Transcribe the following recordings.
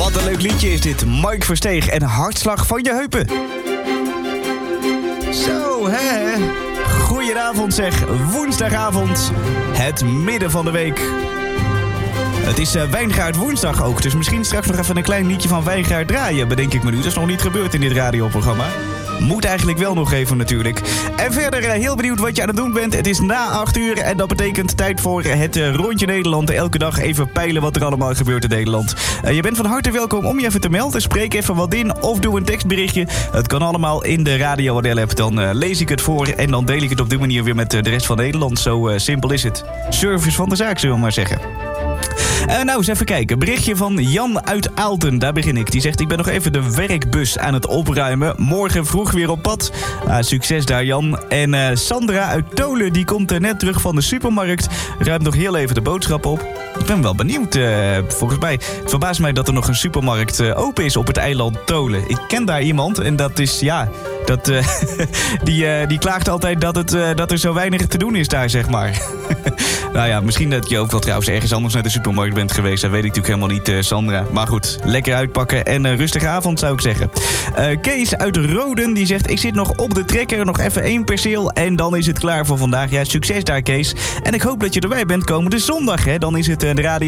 Wat een leuk liedje is dit. Mike Versteeg en Hartslag van je heupen. Zo, hè? Goedenavond zeg. Woensdagavond. Het midden van de week. Het is Wijngaard woensdag ook. Dus misschien straks nog even een klein liedje van Wijngaard draaien. Bedenk ik me nu. Dat is nog niet gebeurd in dit radioprogramma. Moet eigenlijk wel nog even natuurlijk. En verder heel benieuwd wat je aan het doen bent. Het is na 8 uur en dat betekent tijd voor het rondje Nederland. Elke dag even peilen wat er allemaal gebeurt in Nederland. Je bent van harte welkom om je even te melden. Spreek even wat in of doe een tekstberichtje. Het kan allemaal in de Radio Adel app. Dan lees ik het voor en dan deel ik het op die manier weer met de rest van Nederland. Zo simpel is het. Service van de zaak, zullen we maar zeggen. Nou, eens even kijken. Berichtje van Jan uit Aalten. Daar begin ik. Die zegt, ik ben nog even de werkbus aan het opruimen. Morgen vroeg weer op pad. Succes daar, Jan. En Sandra uit Tolen, die komt net terug van de supermarkt. Ruimt nog heel even de boodschappen op. Ik ben wel benieuwd. Volgens mij, het verbaast mij dat er nog een supermarkt open is op het eiland Tolen. Ik ken daar iemand en dat is, ja... Die klaagt altijd dat er zo weinig te doen is daar, zeg maar. Nou ja, misschien dat je ook wel trouwens ergens anders naar de supermarkt bent geweest. Dat weet ik natuurlijk helemaal niet, Sandra. Maar goed, lekker uitpakken en rustige avond zou ik zeggen. Kees uit Roden, die zegt... Ik zit nog op de trekker, nog even 1 perceel... en dan is het klaar voor vandaag. Ja, succes daar, Kees. En ik hoop dat je erbij bent komende zondag, hè. Dan is het de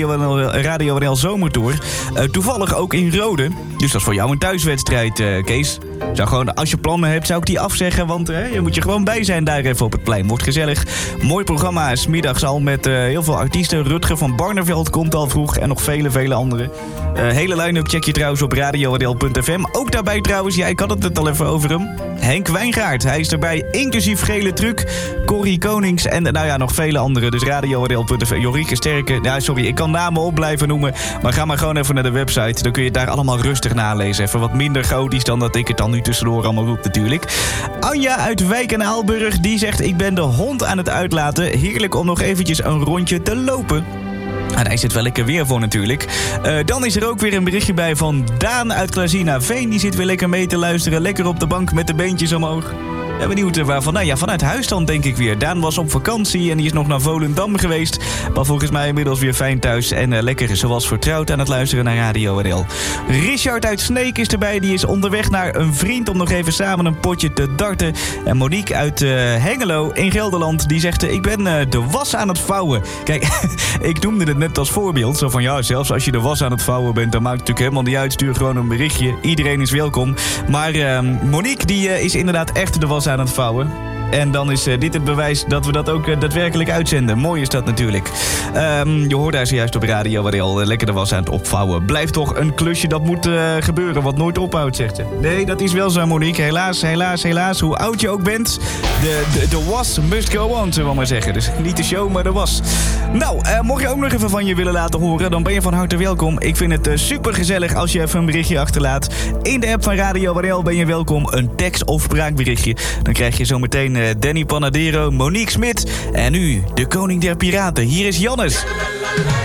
Radio NL Zomertour. Toevallig ook in Roden. Dus dat is voor jou een thuiswedstrijd, Kees. Zou gewoon, als je plannen hebt, zou ik die afzeggen. Want je moet je gewoon bij zijn daar even op het plein. Wordt gezellig. Mooi programma. 's Middags al met heel veel artiesten. Rutger van Barneveld komt al vroeg. En nog vele anderen. Hele line-up check je trouwens op radioadel.fm. Ook daarbij trouwens, ja, ik had het al even over hem. Henk Wijngaard. Hij is erbij. Inclusief Gele Truc. Corrie Konings. En nou ja, nog vele anderen. Dus radioadel.fm. Jorike Sterke. Ja, sorry, ik kan namen op blijven noemen. Maar ga maar gewoon even naar de website. Dan kun je het daar allemaal rustig nalezen. Even wat minder chaotisch dan dat ik het dan nu tussendoor allemaal roep natuurlijk. Anja uit Wijk en Aalburg, die zegt... Ik ben de hond aan het uitlaten. Heerlijk om nog eventjes een rondje te lopen. En daar is het wel lekker weer voor natuurlijk. Dan is er ook weer een berichtje bij van Daan uit Klazina-Veen. Die zit weer lekker mee te luisteren. Lekker op de bank met de beentjes omhoog. Ben benieuwd waarvan. Nou ja, vanuit huis dan denk ik weer. Daan was op vakantie en die is nog naar Volendam geweest. Maar volgens mij inmiddels weer fijn thuis. En lekker zoals vertrouwd aan het luisteren naar Radio NL. Richard uit Sneek is erbij. Die is onderweg naar een vriend om nog even samen een potje te darten. En Monique uit Hengelo in Gelderland. Die zegt, ik ben de was aan het vouwen. Kijk, ik noemde het net als voorbeeld. Zo van, ja, zelfs als je de was aan het vouwen bent... dan maakt het natuurlijk helemaal niet uit. Stuur gewoon een berichtje. Iedereen is welkom. Maar Monique, die is inderdaad echt de was aan het vouwen. En dan is dit het bewijs dat we dat ook daadwerkelijk uitzenden. Mooi is dat natuurlijk. Je hoort daar zojuist op radio waar hij al lekker de was aan het opvouwen. Blijft toch een klusje dat moet gebeuren, wat nooit ophoudt, zegt ze. Nee, dat is wel zo, Monique. Helaas. Hoe oud je ook bent, de was must go on, zullen we maar zeggen. Dus niet de show, maar de was. Nou, mocht je ook nog even van je willen laten horen, dan ben je van harte welkom. Ik vind het super gezellig als je even een berichtje achterlaat. In de app van Radio WNL ben je welkom. Een tekst- of spraakberichtje. Dan krijg je zo meteen Danny Panadero, Monique Smit en nu de koning der piraten. Hier is Jannes.